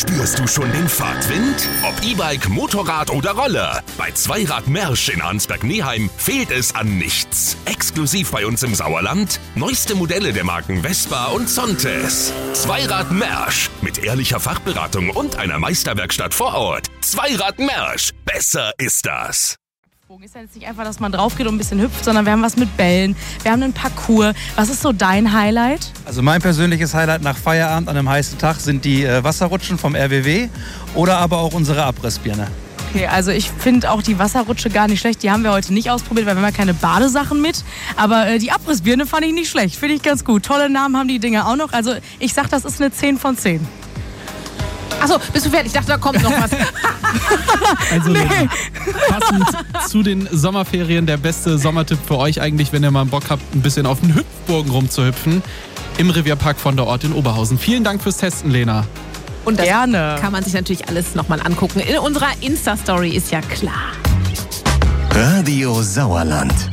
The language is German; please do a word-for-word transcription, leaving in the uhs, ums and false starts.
Spürst du schon den Fahrtwind? Ob E-Bike, Motorrad oder Roller. Bei Zweirad Mersch in Arnsberg-Neheim fehlt es an nichts. Exklusiv bei uns im Sauerland. Neueste Modelle der Marken Vespa und Zontes. Zweirad Mersch. Mit ehrlicher Fachberatung und einer Meisterwerkstatt vor Ort. Zweirad Mersch. Besser ist das. Ist ja jetzt nicht einfach, dass man drauf geht und ein bisschen hüpft, sondern wir haben was mit Bällen, wir haben einen Parcours. Was ist so dein Highlight? Also mein persönliches Highlight nach Feierabend an einem heißen Tag sind die äh, Wasserrutschen vom R W W oder aber auch unsere Abrissbirne. Okay, also ich finde auch die Wasserrutsche gar nicht schlecht. Die haben wir heute nicht ausprobiert, weil wir haben ja keine Badesachen mit. Aber äh, die Abrissbirne fand ich nicht schlecht, finde ich ganz gut. Tolle Namen haben die Dinger auch noch. Also ich sag, das ist eine zehn von zehn. Achso, bist du fertig? Ich dachte, da kommt noch was. Also nee. Passend zu den Sommerferien der beste Sommertipp für euch eigentlich, wenn ihr mal Bock habt, ein bisschen auf den Hüpfburgen rumzuhüpfen, im Revierpark von der Ort in Oberhausen. Vielen Dank fürs Testen, Lena. Und das Gerne. Kann man sich natürlich alles nochmal angucken. In unserer Insta-Story ist ja klar. Radio Sauerland.